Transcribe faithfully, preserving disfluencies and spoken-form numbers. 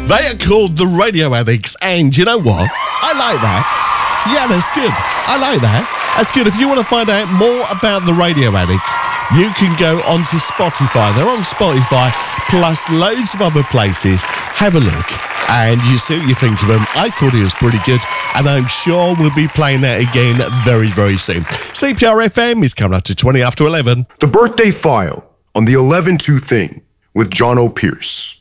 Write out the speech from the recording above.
They are called the Radio Addicts, and you know what? I like that. Yeah, that's good. I like that. That's good. If you want to find out more about the Radio Addicts, you can go onto Spotify. They're on Spotify, plus loads of other places. Have a look, and you see what you think of them. I thought it was pretty good, and I'm sure we'll be playing that again very, very soon. C P R F M is coming up to twenty after eleven. The Birthday File on the eleven two Thing with John O'Pierce.